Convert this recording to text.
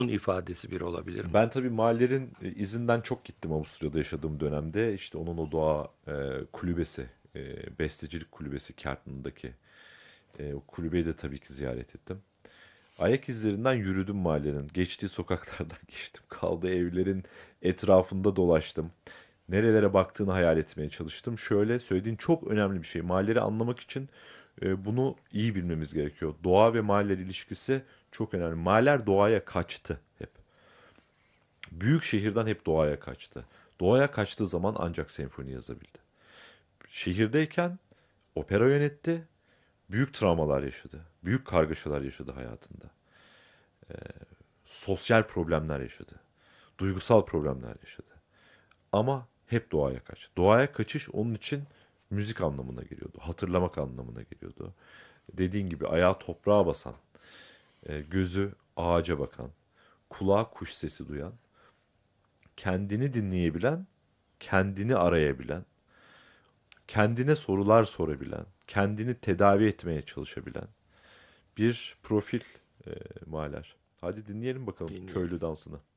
ifadesi bir olabilir mi? Ben tabii Mahler'in izinden çok gittim Avusturya'da yaşadığım dönemde. İşte onun o doğa kulübesi, bestecilik kulübesi Kärntner'daki o kulübeyi de tabii ki ziyaret ettim. Ayak izlerinden yürüdüm Mahler'in. Geçtiği sokaklardan geçtim. Kaldığı evlerin etrafında dolaştım. Nerelere baktığını hayal etmeye çalıştım. Şöyle söylediğin çok önemli bir şey. Mahler'i anlamak için bunu iyi bilmemiz gerekiyor. Doğa ve Mahler ilişkisi çok önemli. Mahler doğaya kaçtı hep. Büyük şehirden hep doğaya kaçtı. Doğaya kaçtığı zaman ancak senfoni yazabildi. Şehirdeyken opera yönetti, büyük travmalar yaşadı. Büyük kargaşalar yaşadı hayatında. Sosyal problemler yaşadı. Duygusal problemler yaşadı. Ama hep doğaya kaç. Doğaya kaçış onun için müzik anlamına geliyordu. Hatırlamak anlamına geliyordu. Dediğin gibi ayağı toprağa basan, gözü ağaca bakan, kulağı kuş sesi duyan, kendini dinleyebilen, kendini arayabilen, kendine sorular sorabilen, kendini tedavi etmeye çalışabilen bir profil Mahler. Hadi dinleyelim bakalım Dinleyelim. köylü dansını.